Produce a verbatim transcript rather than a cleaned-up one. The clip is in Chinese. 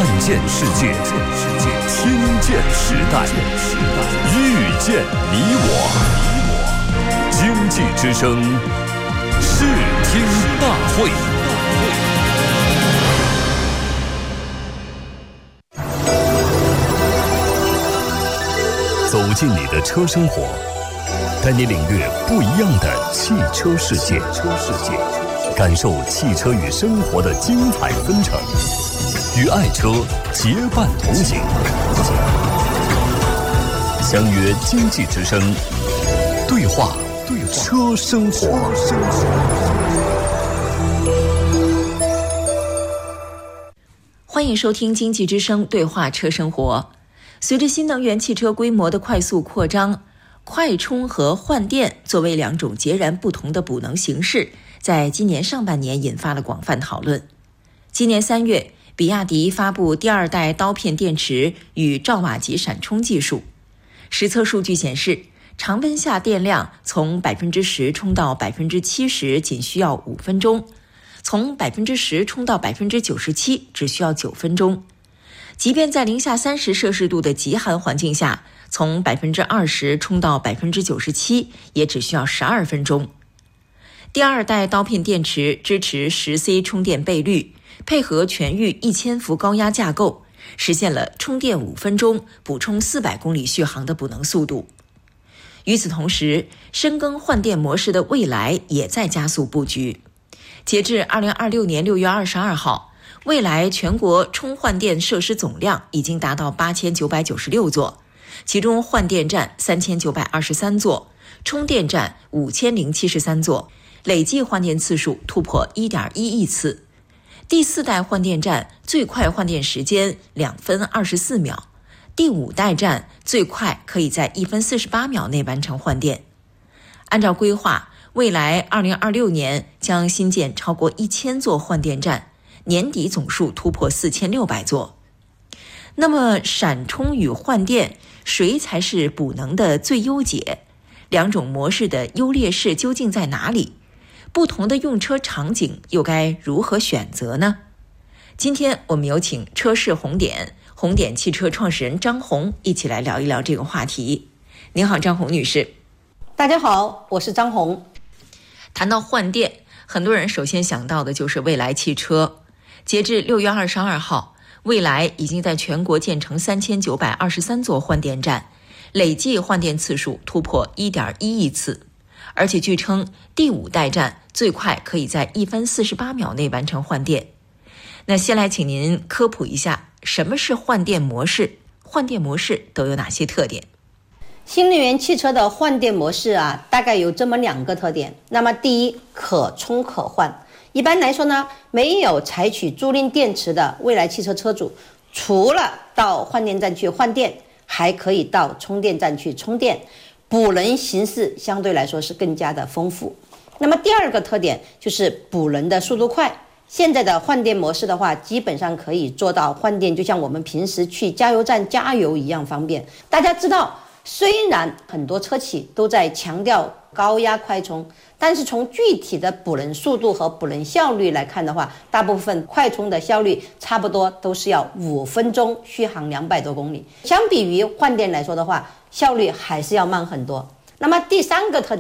看见世界，听见时代，遇见你我。经济之声视听大会。走进你的车生活，带你领略不一样的汽车世界，感受汽车与生活的精彩纷呈，与爱车结伴同行。相约经济之声，对话车生活。 欢迎收听经济之声对话车生活。随着新能源汽车规模的快速扩张，快充和换电作为两种截然不同的补能形式，在今年上半年引发了广泛讨论。今年三月，比亚迪发布第二代刀片电池与兆瓦级闪充技术。实测数据显示，常温下电量从 百分之十 充到 百分之七十 仅需要五分钟，从 百分之十 充到 百分之九十七 只需要九分钟。即便在零下三十摄氏度的极寒环境下，从 百分之二十 充到 百分之九十七 也只需要十二分钟。第二代刀片电池支持 十 C 充电倍率，配合全域一千伏高压架构，实现了充电五分钟补充四百公里续航的补能速度。与此同时，深耕换电模式的蔚来也在加速布局。截至二零二六年六月二十二号，蔚来全国充换电设施总量已经达到八千九百九十六座，其中换电站三千九百二十三座，充电站五千零七十三座，累计换电次数突破 一点一亿次。第四代换电站最快换电时间两分二十四秒，第五代站最快可以在一分四十八秒内完成换电。按照规划，蔚来二零二六年将新建超过一千座换电站，年底总数突破四千六百座。那么闪充与换电，谁才是补能的最优解？两种模式的优劣势究竟在哪里？不同的用车场景又该如何选择呢？今天我们有请车市红点红点汽车创始人张红一起来聊一聊这个话题。您好，张红女士。 大家好，我是张红。 谈到换电，很多人首先想到的就是蔚来汽车。截至六月二十二号，蔚来已经在全国建成三千九百二十三座换电站，累计换电次数突破 一点一亿次。而且据称，第五代站最快可以在一分四十八秒内完成换电。那先来请您科普一下，什么是换电模式？换电模式都有哪些特点？ 新能源汽车的换电模式啊，大概有这么两个特点。那么第一，可充可换。一般来说呢，没有采取租赁电池的蔚来汽车车主，除了到换电站去换电，还可以到充电站去充电，补能形式相对来说是更加的丰富。那么第二个特点就是补能的速度快。现在的换电模式的话，基本上可以做到换电就像我们平时去加油站加油一样方便。大家知道，虽然很多车企都在强调高压快充，但是从具体的补能速度和补能效率来看的话，大部分快充的效率差不多都是要五分钟续航两百多公里，相比于换电来说的话，效率还是要慢很多。那么第三个特点